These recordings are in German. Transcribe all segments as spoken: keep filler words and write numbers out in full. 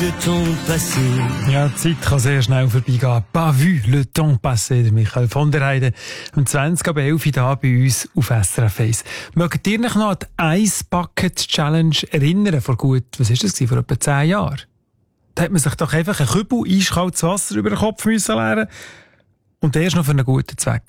le temps passé. Ja, die Zeit kann sehr schnell vorbeigehen. Pas vu le temps passé, der Michael von der Heide. Um zwanzig ab elf da bei uns auf S R F eins. Mögt ihr euch noch an die Ice Bucket Challenge erinnern? Vor gut, was ist das gewesen? Vor etwa zehn Jahren? Da hat man sich doch einfach ein Kübel eiskaltes Wasser über den Kopf müssen leeren. Und erst noch für einen guten Zweck.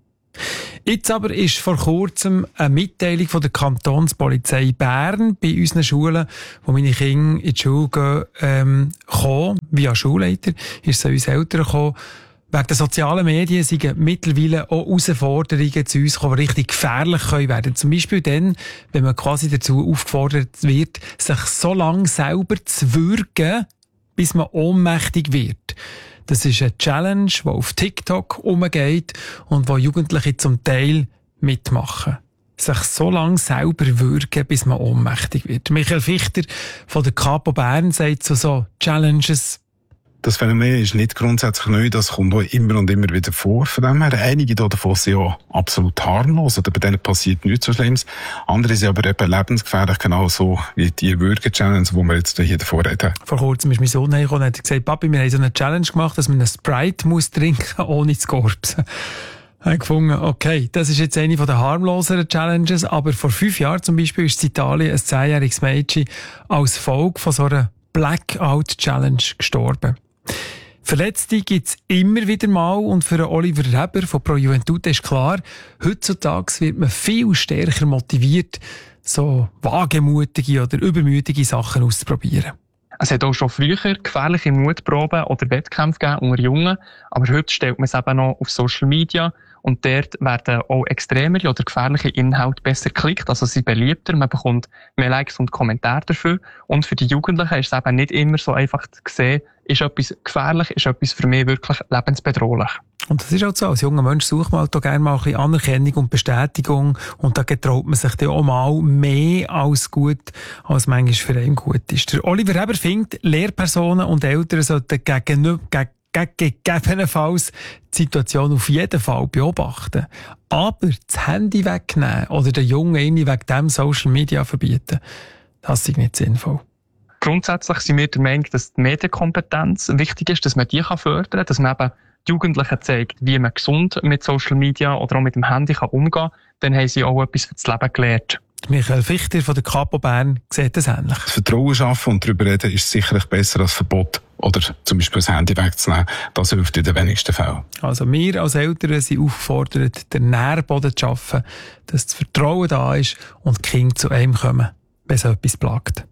Jetzt aber ist vor kurzem eine Mitteilung von der Kantonspolizei Bern bei unseren Schulen, wo meine Kinder in die Schule gehen, ähm, gekommen, via Schulleiter, ist es an uns Eltern gekommen. Wegen der sozialen Medien sind mittlerweile auch Herausforderungen zu uns gekommen, die richtig gefährlich können werden. Zum Beispiel dann, wenn man quasi dazu aufgefordert wird, sich so lange selber zu würgen, bis man ohnmächtig wird. Das ist eine Challenge, die auf TikTok umgeht und wo Jugendliche zum Teil mitmachen. Sich so lange selber würgen, bis man ohnmächtig wird. Michael Fichter von der Capo Bern sagt zu so Challenges: Das Phänomen ist nicht grundsätzlich neu, das kommt auch immer und immer wieder vor. Von dem her, einige davon sind ja absolut harmlos oder bei denen passiert nichts so Schlimmes. Andere sind aber eben lebensgefährlich, genauso wie die Würge-Challenge, die wir jetzt hier davor reden. Vor kurzem ist mein Sohn hergekommen und hat gesagt: Papi, wir haben so eine Challenge gemacht, dass man einen Sprite muss trinken, ohne zu korpsen. Ich habe gefunden, okay, das ist jetzt eine der harmloseren Challenges, aber vor fünf Jahren zum Beispiel ist in Italien ein zehnjähriges Mädchen als Folge von so einer Blackout-Challenge gestorben. Verletzte gibt es immer wieder mal und für Oliver Reber von Pro Juventute ist klar, heutzutage wird man viel stärker motiviert, so wagemutige oder übermütige Sachen auszuprobieren. Es hat auch schon früher gefährliche Mutproben oder Wettkämpfe gegeben unter Jungen, aber heute stellt man es eben noch auf Social Media und dort werden auch extremere oder gefährliche Inhalte besser geklickt, also sie beliebter, man bekommt mehr Likes und Kommentare dafür und für die Jugendlichen ist es eben nicht immer so einfach zu sehen, ist etwas gefährlich, ist etwas für mich wirklich lebensbedrohlich. Und das ist auch so, als junger Mensch sucht man halt auch gerne mal ein bisschen Anerkennung und Bestätigung und da getraut man sich dann auch mal mehr als gut, als manchmal für einen gut ist. Der Oliver Reber findet, Lehrpersonen und Eltern sollten gegen, gegen gegebenenfalls die Situation auf jeden Fall beobachten. Aber das Handy wegnehmen oder den Jungen irgendwie wegen dem Social Media verbieten, das ist nicht sinnvoll. Grundsätzlich sind wir der Meinung, dass die Medienkompetenz wichtig ist, dass man die fördern kann, dass man eben die Jugendlichen zeigt, wie man gesund mit Social Media oder auch mit dem Handy kann umgehen kann. Dann haben sie auch etwas für das Leben gelernt. Michael Fichter von der Capo Bern sieht das ähnlich. Das Vertrauen schaffen und darüber reden ist sicherlich besser als Verbot oder zum Beispiel das Handy wegzunehmen. Das hilft in den wenigsten Fällen. Also wir als Eltern sind aufgefordert, den Nährboden zu schaffen, dass das Vertrauen da ist und die Kinder zu einem kommen, wenn es etwas plagt.